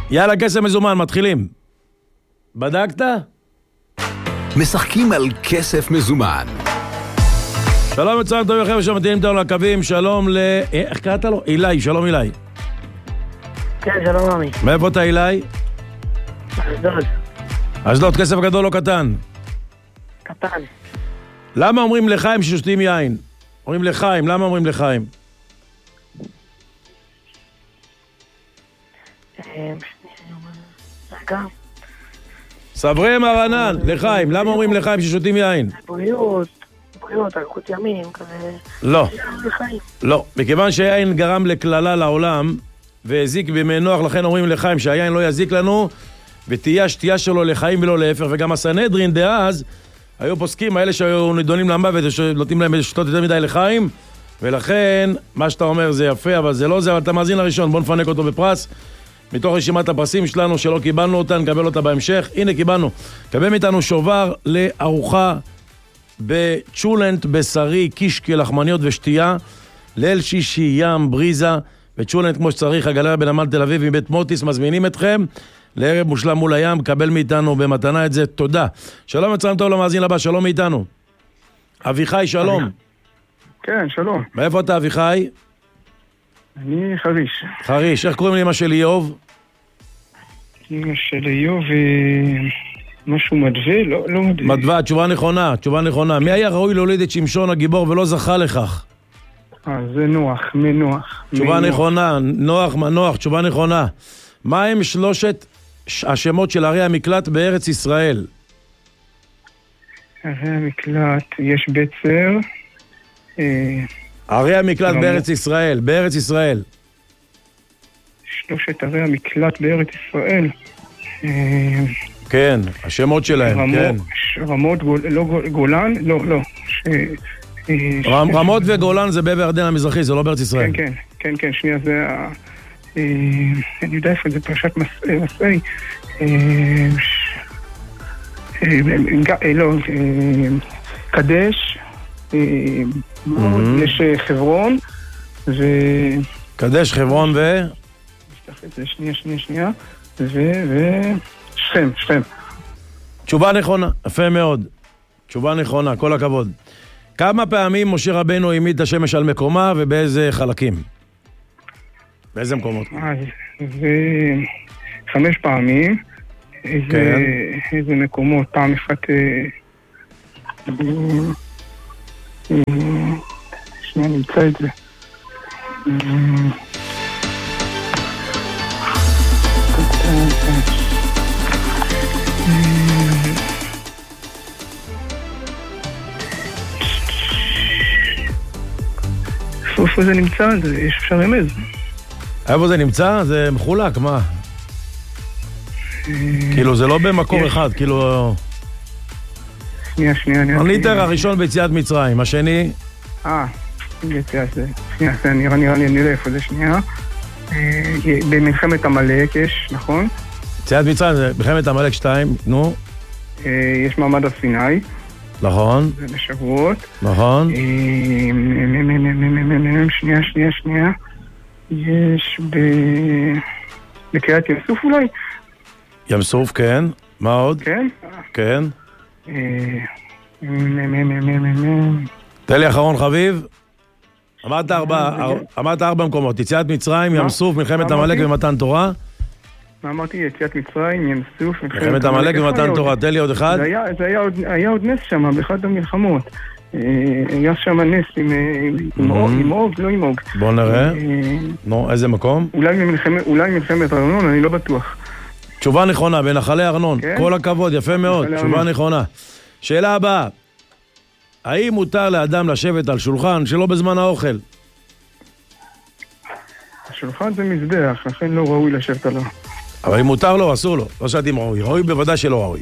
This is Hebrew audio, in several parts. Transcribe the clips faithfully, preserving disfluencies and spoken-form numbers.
יאללה, כסף מזומן, מתחילים. בדקת? משחקים על כסף מזומן. שלום וצהריים טובים לכם שמתאינים אותנו לקווים, שלום ל... איך קראת לו? אילי, שלום אילי. כן, שלום רמי. מאיפה אתה אילי? אשדוד. אשדוד, כסף גדול או קטן? קטן. למה אומרים לחיים ששותים יין? אומרים לחיים, למה אומרים לחיים? רגע. סברי מרנן, לחיים, למה אומרים לחיים ששותים יין? בריאות, בריאות, אריכות ימים, כזה... לא, לחיים. לא. מכיוון שהיין גרם לכללה לעולם והזיק בימי נוח, לכן אומרים לחיים שהיין לא יזיק לנו ותהיה השתייה שלו לחיים ולא להפך. וגם הסנהדרין דאז היו פוסקים, האלה שהיו נידונים למוות ונותנים להם לשתות יותר מדי לחיים, ולכן מה שאתה אומר זה יפה, אבל זה לא זה. אבל אתה מאזין לראשון, בוא נפנק אותו בפרס מתוך רשימת הפרסים שלנו שלא קיבלנו אותה, נקבל אותה בהמשך. הנה קיבלנו, קבל מאיתנו שובר לארוחה בצ'ולנט בשרי, קישקי, לחמניות ושתייה, ליל שישי ים בריזה וצ'ולנט כמו שצריך, הגלריה בנמל תל אביב מבית מוטיס, מזמינים אתכם לערב מושלם מול הים, קבל מאיתנו במתנה את זה, תודה. שלום וצהריים טוב למאזין הבא, שלום מאיתנו. אביחי, שלום. כן, שלום. מאיפה אתה אביחי? אני חריש. חריש, איך קוראים לאמא של איוב? אמא של איוב, משהו מדווה? לא, לא מדווה. מדווה, תשובה נכונה, תשובה נכונה. מי היה ראוי להוליד את שמשון הגיבור ולא זכה לכך? אה, זה נוח, מנוח. תשובה נכונה, נוח, מנוח, תשובה נכונה. מה הם שלושת השמות של ערי המקלט בארץ ישראל? ערי המקלט, יש בצר. ערי המקלט בארץ ישראל, בארץ ישראל. שלושת ערי המקלט בארץ ישראל. כן, השמות שלהם, כן. רמות, לא גולן, לא, לא. רמות וגולן זה בעבר הירדן המזרחי, זה לא בארץ ישראל. כן, כן, כן, כן, שנייה, זה ה... אני יודע איפה זה פרשת מסעי. לא, קדש, יש חברון, ו... קדש, חברון ו... שנייה, שנייה, שנייה, ו... שכם, שכם. תשובה נכונה, יפה מאוד. תשובה נכונה, כל הכבוד. כמה פעמים משה רבנו העמיד את השמש על מקומה ובאיזה חלקים? באיזה מקומות? זה חמש פעמים. איזה, איזה מקומות? פעם אחת... שנייה, נמצא את זה. איפה זה נמצא? יש אפשר רמז. איפה זה נמצא? זה מחולק, מה? כאילו זה לא במקור אחד, כאילו... שנייה, שנייה, שנייה. הליטר הראשון ביציאת מצרים, השני... אה, יציאת זה. שנייה, זה נראה, נראה לי, אני לא איפה זה, שנייה. במלחמת המלך יש, נכון? יציאת מצרים זה מלחמת המלך שתיים, נו. יש מעמד הסיני. נכון. זה בשבועות. נכון. שנייה, שנייה, שנייה. יש ב... בקריאת ים סוף אולי? ים סוף, כן. מה עוד? כן? כן. תן לי אחרון חביב. אמרת ארבע, אמרת ארבע מקומות. יציאת מצרים, ים סוף, מלחמת המלך ומתן תורה. מה אמרתי? יציאת מצרים, ים סוף, מלחמת המלך ומתן תורה. תן לי עוד אחד. זה היה עוד נס שם, באחד המלחמות. היה שם נס עם אוג, לא עם אוג. בוא נראה. נו, איזה מקום? אולי מלחמת ארנון, אני לא בטוח. תשובה נכונה, בנחלי ארנון. כל הכבוד, יפה מאוד. תשובה נכונה. שאלה הבאה. האם מותר לאדם לשבת על שולחן שלא בזמן האוכל? השולחן זה מזבח, לכן לא ראוי לשבת עליו. אבל אם מותר לו, אסור לו. לא שאלתי אם ראוי. ראוי בוודאי שלא ראוי.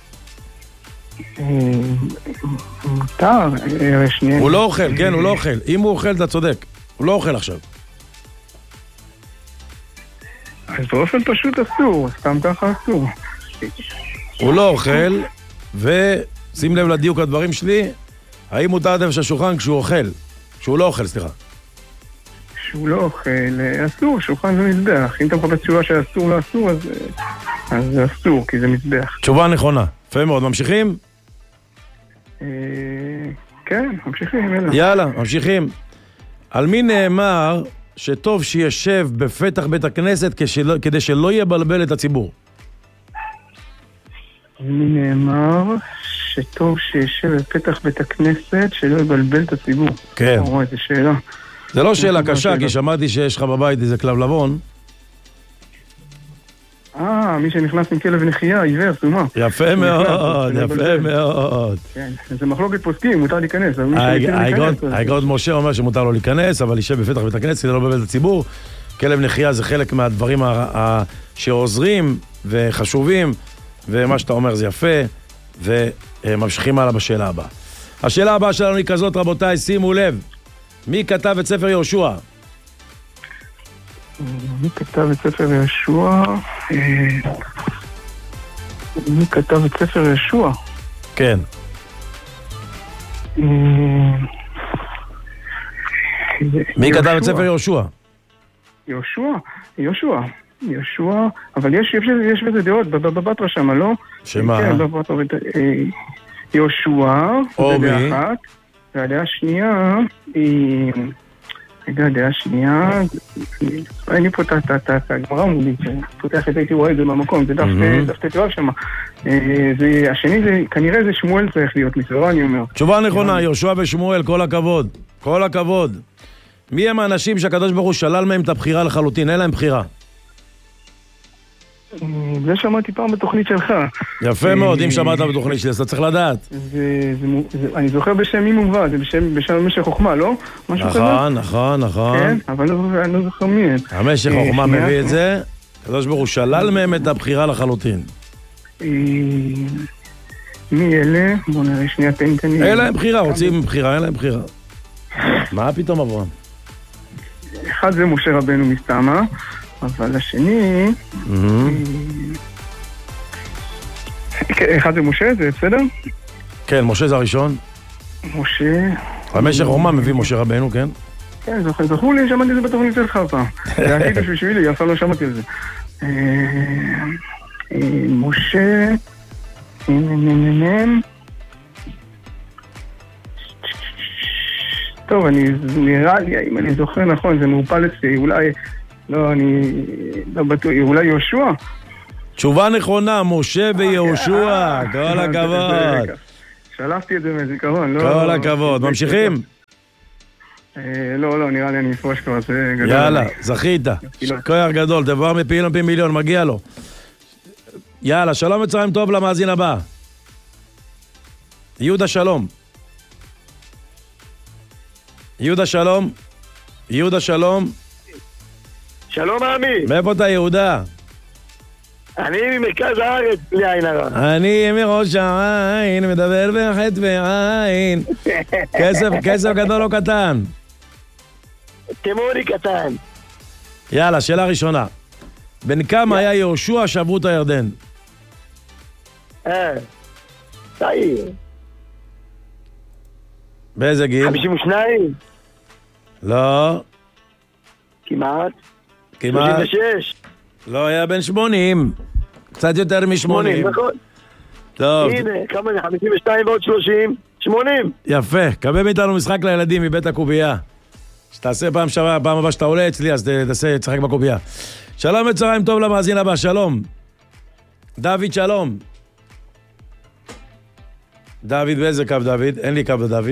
מותר, שנייה. הוא לא אוכל, כן, הוא לא אוכל. אם הוא אוכל, אתה צודק. הוא לא אוכל עכשיו. אז באופן פשוט אסור, סתם ככה אסור. הוא לא אוכל, ושים לב לדיוק הדברים שלי, האם מותר לדבר של השולחן כשהוא אוכל? כשהוא לא אוכל, סליחה. שהוא לא אוכל, אסור, שולחן זה מזבח. אם אתה מחפש תשובה שאסור לא אסור, אז, אז זה אסור, כי זה מזבח. תשובה נכונה. יפה מאוד. ממשיכים? אה, כן, ממשיכים, אלא. יאללה, ממשיכים. על מי נאמר שטוב שישב בפתח בית הכנסת כשלא, כדי שלא יבלבל את הציבור? על מי נאמר שטוב שישב בפתח בית הכנסת שלא יבלבל את הציבור? כן. או, איזה שאלה. זה לא שאלה קשה, כי שמעתי שיש לך בבית איזה כלב לבון. אה, מי שנכנס עם כלב נחייה, עיוור, סומה. יפה מאוד, יפה מאוד. כן, זה מחלוקת פוסקים, מותר להיכנס. האגרות משה אומר שמותר לו להיכנס, אבל יישב בפתח בית הכנסת כדי לא לבלבל את הציבור. כלב נחייה זה חלק מהדברים שעוזרים וחשובים, ומה שאתה אומר זה יפה, וממשיכים הלאה בשאלה הבאה. השאלה הבאה שלנו היא כזאת, רבותיי, שימו לב. מי כתב את ספר יהושע? מי כתב את ספר יהושע? מי כתב את ספר יהושע? כן. מי כתב את ספר יהושע? יהושע? יהושע. יהושע, אבל יש, יש, יש בזה דעות, בבטרה שמה, לא? שמה? כן, בבטרה, יהושע, זה דעה אחת, והדעה השנייה היא... רגע, הדעה השנייה, אין לי פה את הגמרא מולי, פותח את הייתי רואה את זה במקום, זה דף תתרב שמה. השני זה, כנראה זה שמואל צריך להיות מסבירה, אני אומר. תשובה נכונה, יהושע ושמואל, כל הכבוד, כל הכבוד. מי הם האנשים שהקדוש ברוך הוא שלל מהם את הבחירה לחלוטין? אין להם בחירה. זה שמעתי פעם בתוכנית שלך. יפה מאוד, אם שמעת בתוכנית שלי, אז אתה צריך לדעת. אני זוכר בשם מי מובא, זה בשם המשך חוכמה, לא? נכון, נכון, נכון. כן, אבל אני לא זוכר מי. המשך חוכמה מביא את זה, הקדוש ברוך הוא שלל מהם את הבחירה לחלוטין. מי אלה? בוא נראה שנייה תן. אין להם בחירה, רוצים בחירה, אין להם בחירה. מה פתאום אברהם? אחד זה משה רבנו מסתמה, אבל השני... אחד זה משה, זה בסדר? כן, משה זה הראשון. משה... המשך חוכמה מביא משה רבנו, כן? כן, זכרו לי, שמעתי את זה בתוכנית שלך פעם. זה הכי קשור בשבילי, אף פעם לא שמעתי על זה. משה... טוב, אני נראה לי, אם אני זוכר נכון, זה מעופל אצלי, אולי... לא, אני... לא בטוח, אולי יהושע? תשובה נכונה, משה ויהושע, כל הכבוד. שלפתי את זה מזיכרון, לא... כל הכבוד, ממשיכים? לא, לא, נראה לי אני אפרוש כבר, זה גדול. יאללה, זכית, כוח גדול, דבר מפיל על פי מיליון, מגיע לו. יאללה, שלום וצהריים טוב למאזין הבא. יהודה שלום. יהודה שלום. יהודה שלום. שלום עמי. מאיפה אתה יהודה? אני ממרכז הארץ, בלי עין הרע. אני מראש העין, מדבר בחטא ועין. כסף, כסף גדול או קטן? תימוני קטן. יאללה, שאלה ראשונה. בן כמה היה יהושע שעברו את הירדן? אה, צעיר. באיזה גיל? חמישים ושניים? לא. כמעט. כמעט. שלושים ושש. לא, היה בן שמונים. קצת יותר משמונים. נכון. טוב. הנה, כמה זה? חמישים ושתיים ועוד שלושים? שמונים. יפה. קבל מאיתנו משחק לילדים מבית הקובייה. שתעשה פעם שווה, פעם הבאה שאתה עולה אצלי, אז תעשה, תשחק בקובייה. שלום וצהריים טוב למאזין הבא, שלום. דוד, שלום. דוד, באיזה קו דוד? אין לי קו לדוד.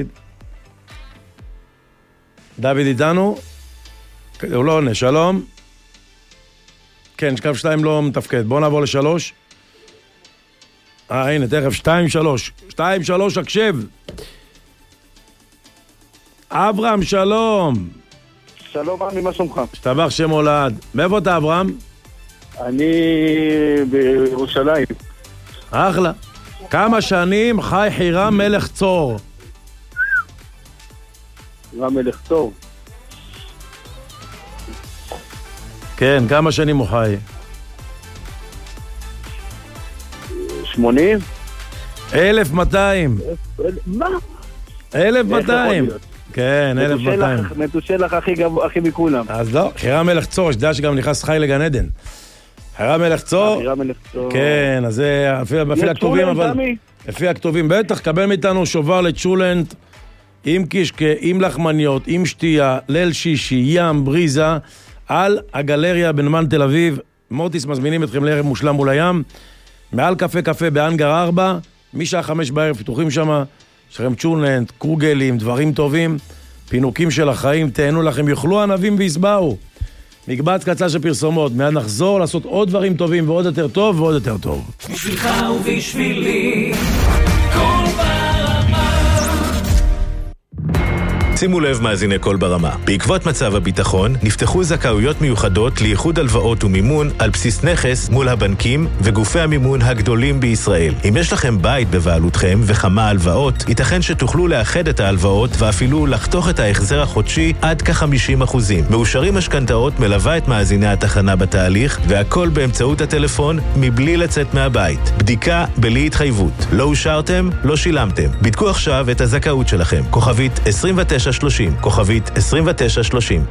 דוד איתנו? הוא לא עונה, שלום. כן, קו שתיים לא מתפקד. בואו נעבור לשלוש. אה, הנה, תכף, שתיים, שלוש. שתיים, שלוש, הקשב. אברהם, שלום. שלום, עמי, מה שלומך? שתבח שם הולד. מאיפה אתה, אברהם? אני בירושלים. אחלה. כמה שנים חי חירם מלך צור? חירם מלך צור. כן, כמה שנים הוא חי? שמונים? אלף מאתיים. מה? אלף מאתיים. כן, אלף מאתיים. מתושלח הכי גבוה, הכי מכולם. אז לא, חירם מלך צור, שדע שגם נכנס חי לגן עדן. חירם מלך צור. חירם מלך צור. כן, אז זה לפי הכתובים, אבל... לפי הכתובים, בטח, קבל מאיתנו שובר לצ'ולנט, עם קישקה, עם לחמניות, עם שתייה, ליל שישי, ים, בריזה, על הגלריה בנמן תל אביב. מורטיס מזמינים אתכם לערב מושלם מול הים, מעל קפה קפה באנגר ארבע, משעה חמש בערב פתוחים שם, יש לכם צ'ולנט, קרוגלים, דברים טובים, פינוקים של החיים, תהנו לכם, יאכלו ענבים ויסבעו. מקבץ קצה של פרסומות, מיד נחזור לעשות עוד דברים טובים ועוד יותר טוב ועוד יותר טוב. בשבילך ובשבילי, כל ברמה. שימו לב מאזיני כל ברמה. בעקבות מצב הביטחון, נפתחו זכאויות מיוחדות לייחוד הלוואות ומימון על בסיס נכס מול הבנקים וגופי המימון הגדולים בישראל. אם יש לכם בית בבעלותכם וכמה הלוואות, ייתכן שתוכלו לאחד את ההלוואות ואפילו לחתוך את ההחזר החודשי עד כ-חמישים אחוזים. מאושרים משכנתאות מלווה את מאזיני התחנה בתהליך, והכל באמצעות הטלפון מבלי לצאת מהבית. בדיקה בלי התחייבות. לא אושרתם, לא שילמתם. בדקו עכשיו את הזכאות שלכם. כוכבית עשרים ותשע שלושים, כוכבית עשרים ותשע שלושים.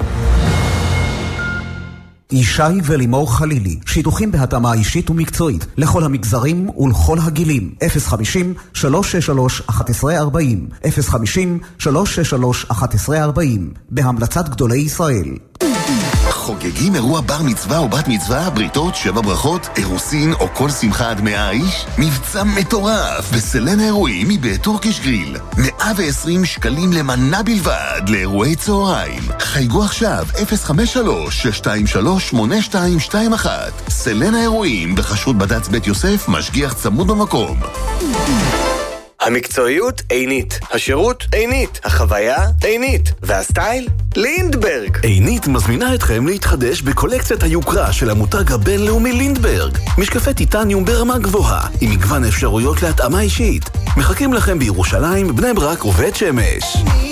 ישי ולימור חלילי, שידוכים בהתאמה אישית ומקצועית לכל המגזרים ולכל הגילים. אפס חמישים שלוש שש שלוש אחת עשרה ארבעים, אפס חמישים שלוש שש שלוש אחת עשרה ארבעים, בהמלצת גדולי ישראל. חוגגים אירוע בר מצווה או בת מצווה, בריתות, שבע ברכות, אירוסין או כל שמחה עד מאה איש? מבצע מטורף בסלן האירועים מבית טורקיש גריל. מאה ועשרים שקלים למנה בלבד לאירועי צהריים. חייגו עכשיו אפס חמש שלוש שש שתיים שלוש שמונה שתיים שתיים אחת. סלן האירועים בחשרות בד"ץ בית יוסף, משגיח צמוד במקום. המקצועיות עינית, השירות עינית, החוויה עינית, והסטייל לינדברג. עינית מזמינה אתכם להתחדש בקולקציית היוקרה של המותג הבינלאומי לינדברג. משקפי טיטניום ברמה גבוהה, עם מגוון אפשרויות להתאמה אישית. מחכים לכם בירושלים, בני ברק ובית שמש.